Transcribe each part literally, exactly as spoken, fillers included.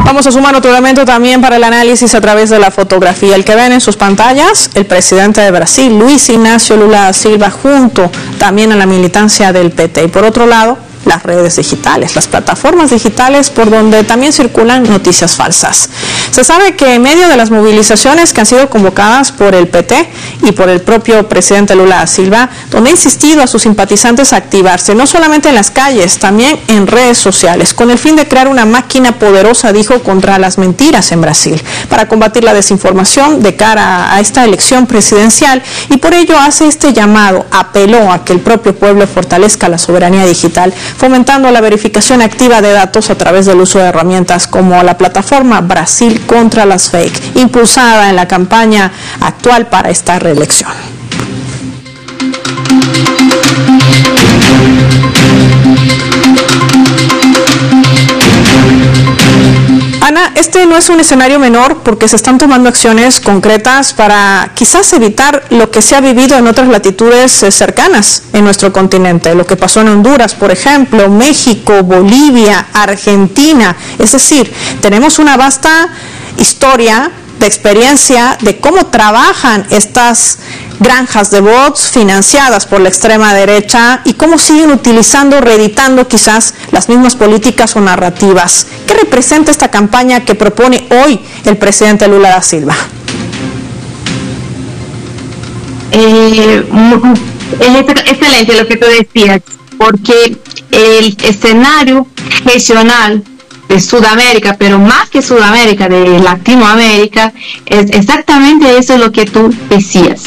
Vamos a sumar otro elemento también para el análisis a través de la fotografía. El que ven en sus pantallas, el presidente de Brasil, Luis Ignacio Lula da Silva, junto también a la militancia del P T. Y por otro lado, las redes digitales, las plataformas digitales por donde también circulan noticias falsas. Se sabe que en medio de las movilizaciones que han sido convocadas por el P T y por el propio presidente Lula da Silva, donde ha insistido a sus simpatizantes a activarse, no solamente en las calles, también en redes sociales, con el fin de crear una máquina poderosa, dijo, contra las mentiras en Brasil, para combatir la desinformación de cara a esta elección presidencial, y por ello hace este llamado, apeló a que el propio pueblo fortalezca la soberanía digital, fomentando la verificación activa de datos a través del uso de herramientas como la plataforma Brasil contra las Fake, impulsada en la campaña actual para esta reelección. Ana, este no es un escenario menor porque se están tomando acciones concretas para quizás evitar lo que se ha vivido en otras latitudes cercanas en nuestro continente, lo que pasó en Honduras, por ejemplo, México, Bolivia, Argentina. Es decir, tenemos una vasta historia de experiencia de cómo trabajan estas granjas de bots financiadas por la extrema derecha y cómo siguen utilizando, reeditando quizás las mismas políticas o narrativas. ¿Qué representa esta campaña que propone hoy el presidente Lula da Silva? Eh, es excelente lo que tú decías, porque el escenario regional de Sudamérica, pero más que Sudamérica, de Latinoamérica, es exactamente eso lo que tú decías.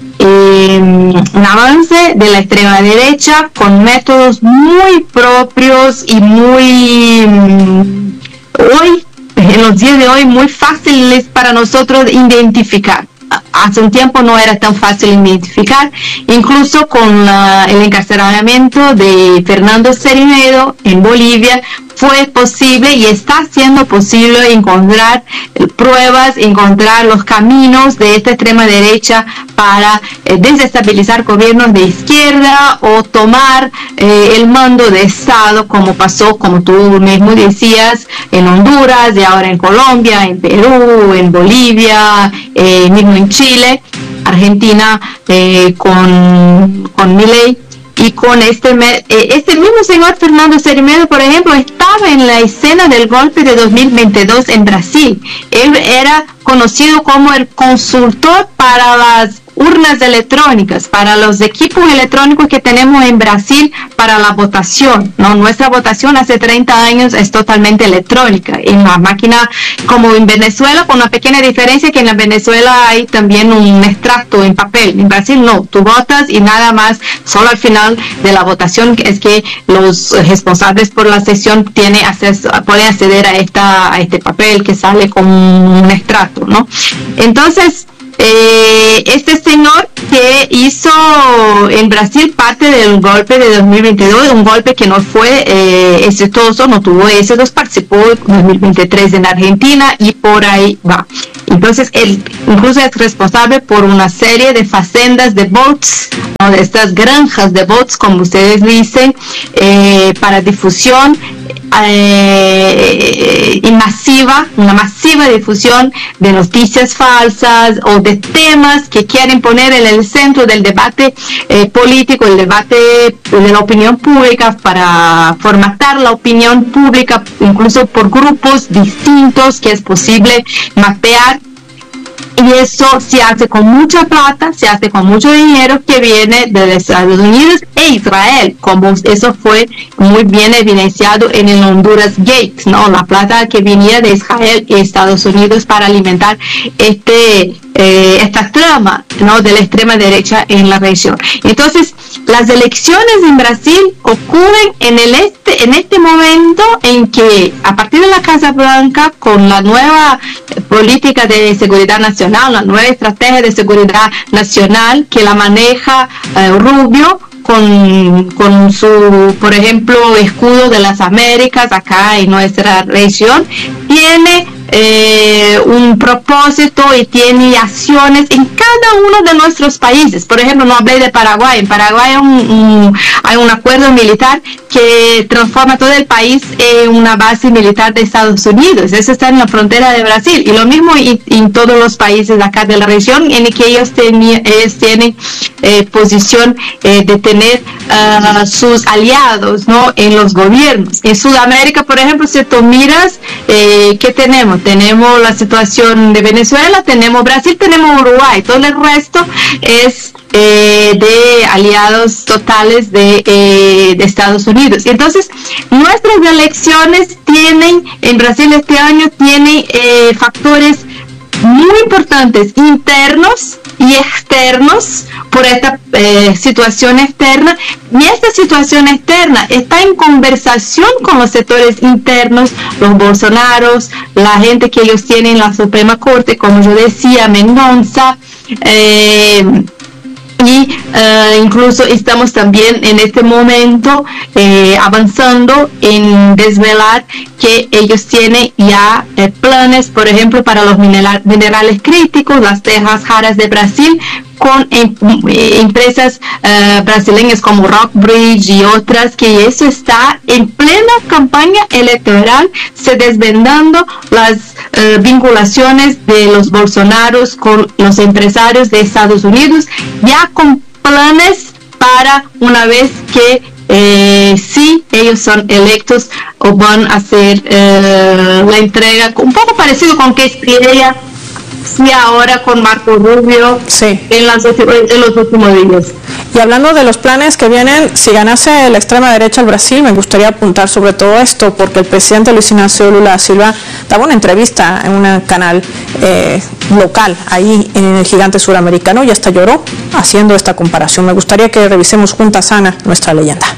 Eh, un avance de la extrema derecha con métodos muy propios y muy um, hoy, en los días de hoy, muy fáciles para nosotros identificar. Hace un tiempo no era tan fácil identificar, incluso con la, el encarcelamiento de Fernando Cermeño en Bolivia. Fue posible y está siendo posible encontrar pruebas, encontrar los caminos de esta extrema derecha para eh, desestabilizar gobiernos de izquierda o tomar eh, el mando de Estado, como pasó, como tú mismo decías, en Honduras, y ahora en Colombia, en Perú, en Bolivia, eh, mismo en Chile, Argentina, eh, con, con Milei. Y con este, este mismo señor Fernando Cermeño, por ejemplo, estaba en la escena del golpe de dos mil veintidós en Brasil. Él era conocido como el consultor para las urnas electrónicas, para los equipos electrónicos que tenemos en Brasil para la votación, ¿no? Nuestra votación hace treinta años es totalmente electrónica, en la máquina como en Venezuela, con una pequeña diferencia que en la Venezuela hay también un extracto en papel. En Brasil no, tú votas y nada más, solo al final de la votación es que los responsables por la sesión tienen acceso, pueden acceder a esta a este papel que sale con un extracto, ¿no? Entonces, Eh, este señor que hizo en Brasil parte del golpe de dos mil veintidós, un golpe que no fue eh, exitoso, no tuvo éxito, participó en dos mil veintitrés en Argentina y por ahí va. Entonces él incluso es responsable por una serie de facendas de bots, ¿no? De estas granjas de bots, como ustedes dicen, eh, para difusión Eh, y masiva, una masiva difusión de noticias falsas o de temas que quieren poner en el centro del debate eh, político, el debate de la opinión pública, para formatar la opinión pública, incluso por grupos distintos que es posible mapear. Y eso se hace con mucha plata, se hace con mucho dinero que viene de Estados Unidos e Israel, como eso fue muy bien evidenciado en el Honduras Gate, ¿no? La plata que venía de Israel y Estados Unidos para alimentar este eh, esta trama, ¿no? De la extrema derecha en la región. Entonces, las elecciones en Brasil ocurren en el este, en este momento en que, a partir de la Casa Blanca, con la nueva política de seguridad nacional, la nueva estrategia de seguridad nacional que la maneja eh, Rubio, con, con su, por ejemplo, escudo de las Américas acá en nuestra región, tiene eh, un propósito y tiene acciones en cada uno de nuestros países. Por ejemplo, no hablé de Paraguay. En Paraguay hay un, un, hay un acuerdo militar que transforma todo el país en una base militar de Estados Unidos. Eso está en la frontera de Brasil. Y lo mismo en, en todos los países de acá de la región, en el que ellos, teni, ellos tienen eh, posición eh, de tener uh, sus aliados, ¿no?, en los gobiernos. En Sudamérica, por ejemplo, si tú miras, eh, ¿qué tenemos? Tenemos la situación de Venezuela, tenemos Brasil, tenemos Uruguay. Todo el resto es eh, de aliados totales de, eh, de Estados Unidos. Entonces, nuestras elecciones tienen, en Brasil este año, tienen eh, factores muy importantes internos y externos por esta eh, situación externa, y esta situación externa está en conversación con los sectores internos, los Bolsonaros, la gente que ellos tienen en la Suprema Corte, como yo decía, Mendonça, eh, y uh, incluso estamos también en este momento eh, avanzando en desvelar que ellos tienen ya eh, planes, por ejemplo, para los mineral, minerales críticos, las tierras raras de Brasil, con em, eh, empresas uh, brasileñas como Rockbridge y otras, que eso está en plena campaña electoral, se desvendando las uh, vinculaciones de los Bolsonaros con los empresarios de Estados Unidos, ya con planes para una vez que eh, si ellos son electos o van a hacer eh, la entrega, un poco parecido con que ella sí ahora con Marco Rubio, sí, en, las, en los últimos días. Y hablando de los planes que vienen, si ganase la extrema derecha al Brasil, me gustaría apuntar sobre todo esto, porque el presidente Luis Ignacio Lula da Silva daba una entrevista en un canal eh, local, ahí en el gigante suramericano, y hasta lloró haciendo esta comparación. Me gustaría que revisemos juntas, Ana, nuestra leyenda.